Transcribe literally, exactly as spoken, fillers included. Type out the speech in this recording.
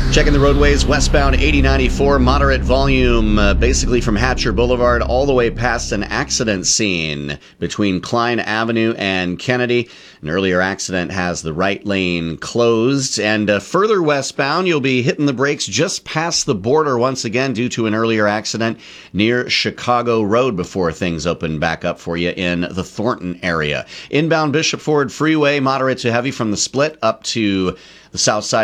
Checking the roadways, westbound eighty ninety-four, moderate volume, uh, basically from Hatcher Boulevard all the way past an accident scene between Klein Avenue and Kennedy. An earlier accident has the right lane closed. And uh, further westbound, you'll be hitting the brakes just past the border once again due to an earlier accident near Chicago Road before things open back up for you in the Thornton area. Inbound Bishop Ford Freeway, moderate to heavy from the split up to the south side